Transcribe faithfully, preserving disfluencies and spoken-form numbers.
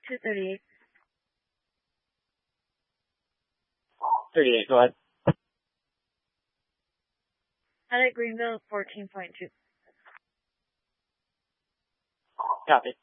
two thirty-eight. thirty-eight, go ahead. Head at Greenville, fourteen point two. Copy.